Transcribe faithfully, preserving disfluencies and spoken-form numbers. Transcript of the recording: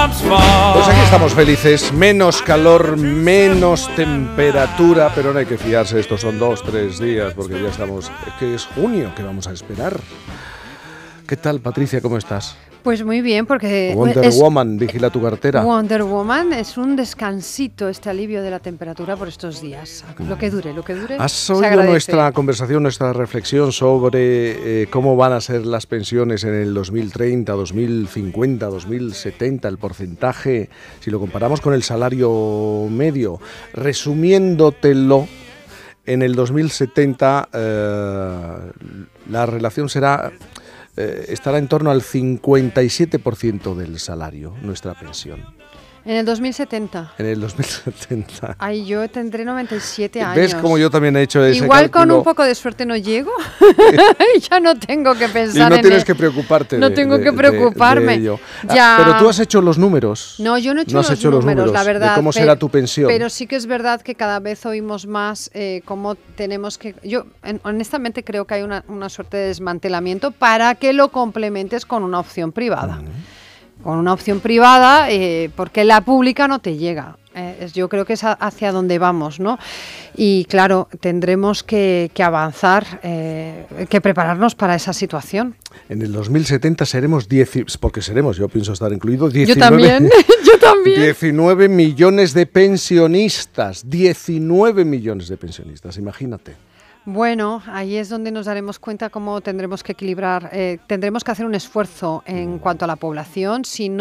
Pues aquí estamos felices, menos calor, menos temperatura, pero no hay que fiarse, estos son dos, tres días, porque ya estamos, es que es junio, que vamos a esperar. ¿Qué tal, Patricia, cómo estás? Pues muy bien, porque... Wonder es, Woman, vigila tu cartera. Wonder Woman es un descansito, este alivio de la temperatura por estos días. Lo que dure, lo que dure. ¿Has oído nuestra conversación, nuestra reflexión sobre eh, cómo van a ser las pensiones en el dos mil treinta, dos mil cincuenta, dos mil setenta, el porcentaje, si lo comparamos con el salario medio? Resumiéndotelo, en el dos mil setenta eh, la relación será... Eh, estará en torno al cincuenta y siete por ciento del salario, nuestra pensión. En el dos mil setenta. En el dos mil setenta. Ay, yo tendré noventa y siete años. ¿Ves cómo yo también he hecho ese Igual cálculo? Con un poco de suerte no llego. Ya no tengo que pensar en Y no tienes el... que preocuparte No de, tengo de, que preocuparme. De, de ello. Ya... Ah, pero tú has hecho los números. No, yo no he hecho, no los, has hecho números, los números, la verdad. de cómo pero, será tu pensión. Pero sí que es verdad que cada vez oímos más eh, cómo tenemos que... Yo en, honestamente creo que hay una, una suerte de desmantelamiento para que lo complementes con una opción privada. Uh-huh. Con una opción privada, eh, porque la pública no te llega. Eh, yo creo que es a, hacia donde vamos, ¿no? Y claro, tendremos que, que avanzar, eh, que prepararnos para esa situación. En el dos mil setenta seremos diez, porque seremos, yo pienso estar incluido, diecinueve, yo también, yo también. diecinueve millones de pensionistas, diecinueve millones de pensionistas, imagínate. Bueno, ahí es donde nos daremos cuenta cómo tendremos que equilibrar, eh, tendremos que hacer un esfuerzo en cuanto a la población, si no